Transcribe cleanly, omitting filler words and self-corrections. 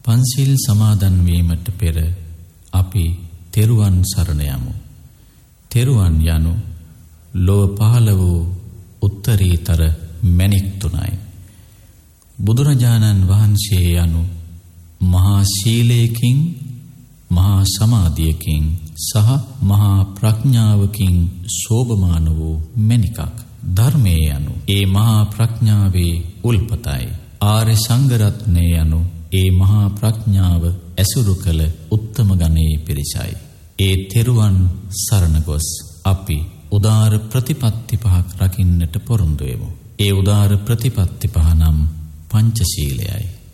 පන්සිල් සමාදන් වීමට පෙර අපි තෙරුවන් සරණ යමු. තෙරුවන් යනු ලොව පහළ වූ උත්තරීතර මැණික් තුනයි. බුදුරජාණන් වහන්සේ යනු මහා ශීලයකින්, මහා සමාධියකින් සහ මහා ප්‍රඥාවකින් සෝභමාන වූ මැණිකක්. ධර්මයේ යනු ඒ මහා ප්‍රඥාවේ උල්පතයි. ආර්ය සංඝ රත්නය යනු ඒ මහා ප්‍රඥාව ඇසුරු කළ උත්තම ගණයේ පිරිසයි. ඒ තෙරුවන් සරණ ගොස් අපි උදාර ප්‍රතිපත්ති පහක් රකින්නට පොරොන්දු වෙමු. ඒ උදාර ප්‍රතිපත්ති පහ නම් පංචශීලයයි.